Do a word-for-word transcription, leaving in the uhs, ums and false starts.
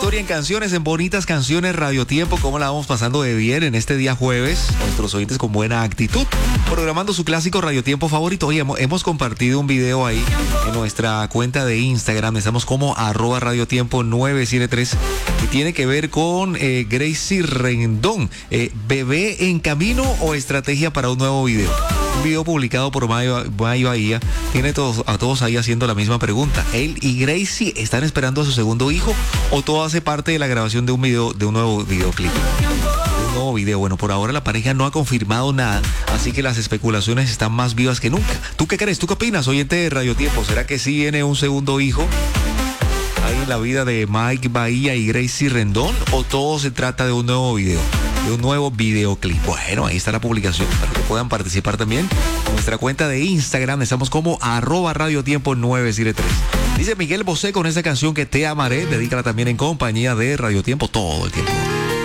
historia en canciones, en bonitas canciones, Radio Tiempo. ¿Cómo la vamos pasando de bien en este día jueves? Nuestros oyentes con buena actitud, programando su clásico Radio Tiempo favorito. Oye, hemos, hemos compartido un video ahí en nuestra cuenta de Instagram. Estamos como arroba Radio Tiempo nueve siete tres y tiene que ver con eh, Gracie Rendón. Eh, ¿Bebé en camino o estrategia para un nuevo video? Un video publicado por Mayo Bahía tiene todos, a todos ahí haciendo la misma pregunta. ¿Él y Gracie están esperando a su segundo hijo o todo hace parte de la grabación de un video, de un nuevo videoclip? Un nuevo video. Bueno, por ahora la pareja no ha confirmado nada, así que las especulaciones están más vivas que nunca. ¿Tú qué crees? ¿Tú qué opinas, oyente de Radio Tiempo? ¿Será que sí viene un segundo hijo ahí en la vida de Mike Bahía y Gracie Rendón o todo se trata de un nuevo video? De un nuevo videoclip. Bueno, ahí está la publicación para que puedan participar también. En nuestra cuenta de Instagram estamos como arroba Radio Tiempo nueve siete tres. Dice Miguel Bosé con esa canción que Te Amaré, dedícala también en compañía de Radio Tiempo todo el tiempo.